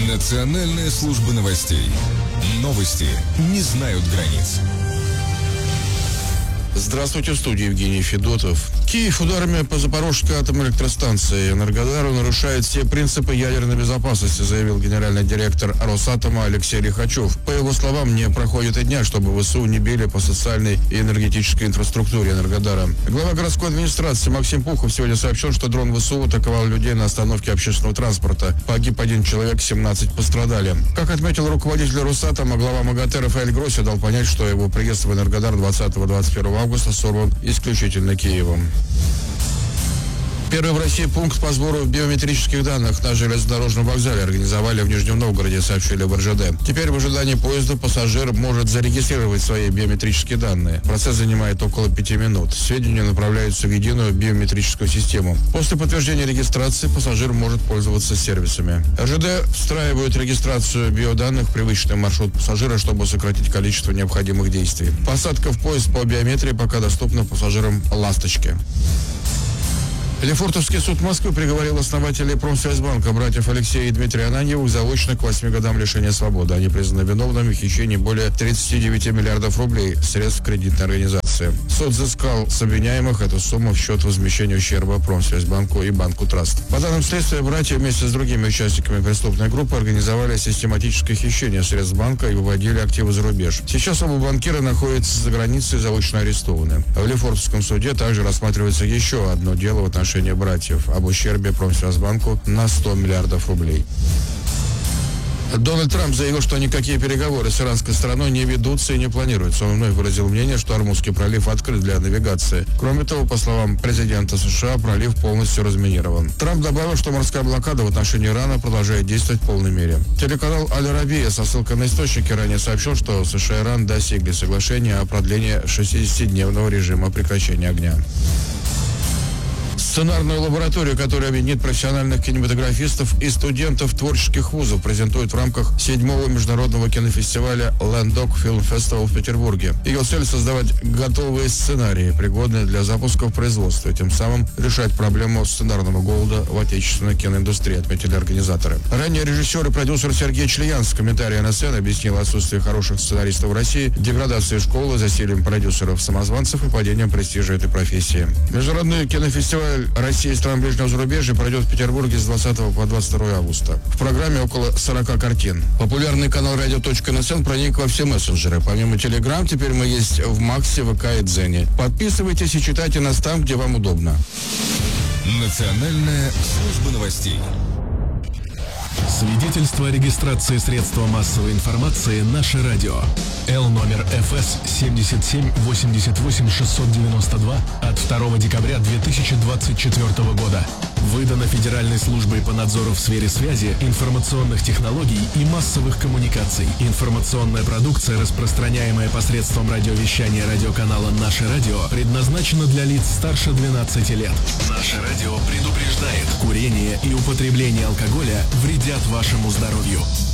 Национальная служба новостей. Новости не знают границ. Здравствуйте, в студии Евгений Федотов. Киев ударами по Запорожской атомной электростанции Энергодару нарушает все принципы ядерной безопасности, заявил генеральный директор Росатома Алексей Лихачев. По его словам, не проходит и дня, чтобы ВСУ не били по социальной и энергетической инфраструктуре Энергодара. Глава городской администрации Максим Пухов сегодня сообщил, что дрон ВСУ атаковал людей на остановке общественного транспорта. Погиб 1 человек, 17 пострадали. Как отметил руководитель Росатома, глава МАГАТЭ Рафаэль Гросси дал понять, что его приезд в Энергодар 20-21 августа сорван исключительно Киевом. Первый в России пункт по сбору биометрических данных на железнодорожном вокзале организовали в Нижнем Новгороде, сообщили в РЖД. Теперь в ожидании поезда пассажир может зарегистрировать свои биометрические данные. Процесс занимает около 5 минут. Сведения направляются в единую биометрическую систему. После подтверждения регистрации пассажир может пользоваться сервисами. РЖД встраивает регистрацию биоданных в привычный маршрут пассажира, чтобы сократить количество необходимых действий. Посадка в поезд по биометрии пока доступна пассажирам «Ласточки». Лефортовский суд Москвы приговорил основателей Промсвязьбанка, братьев Алексея и Дмитрия Ананьевых, заочно к 8 годам лишения свободы. Они признаны виновными в хищении более 39 миллиардов рублей средств кредитной организации. Суд взыскал с обвиняемых эту сумму в счет возмещения ущерба Промсвязьбанку и Банку Траст. По данным следствия, братья вместе с другими участниками преступной группы организовали систематическое хищение средств банка и выводили активы за рубеж. Сейчас оба банкира находятся за границей и заочно арестованы. В Лефортовском суде также рассматривается еще одно дело в отношении братьев об ущербе Промсвязьбанку на 100 миллиардов рублей. Дональд Трамп заявил, что никакие переговоры с иранской стороной не ведутся и не планируются. Он вновь выразил мнение, что Ормузский пролив открыт для навигации. Кроме того, по словам президента США, пролив полностью разминирован. Трамп добавил, что морская блокада в отношении Ирана продолжает действовать в полной мере. Телеканал Аль-Арабия со ссылкой на источники ранее сообщил, что США и Иран достигли соглашения о продлении 60-дневного режима прекращения огня. Сценарную лабораторию, которая объединит профессиональных кинематографистов и студентов творческих вузов, презентуют в рамках 7-го международного кинофестиваля Landok Film Festival в Петербурге. Ее цель — создавать готовые сценарии, пригодные для запуска в производство, и тем самым решать проблему сценарного голода в отечественной киноиндустрии, отметили организаторы. Ранее режиссер и продюсер Сергей Члиян с комментарием на сцену объяснил отсутствие хороших сценаристов в России, деградацию школы, засилием продюсеров-самозванцев и падением престижа этой профессии. Международный кинофестиваль России и стран ближнего зарубежья пройдет в Петербурге с 20 по 22 августа. В программе около 40 картин. Популярный канал Radio.NSN проник во все мессенджеры. Помимо Telegram, теперь мы есть в Максе, ВК и Дзене. Подписывайтесь и читайте нас там, где вам удобно. Национальная служба новостей. Свидетельство о регистрации средства массовой информации «Наше радио». Л номер ФС 77-88-692 от 2 декабря 2024 года. Выдано Федеральной службой по надзору в сфере связи, информационных технологий и массовых коммуникаций. Информационная продукция, распространяемая посредством радиовещания радиоканала «Наше радио», предназначена для лиц старше 12 лет. «Наше радио» предупреждает: курение и употребление алкоголя вредят вашему здоровью.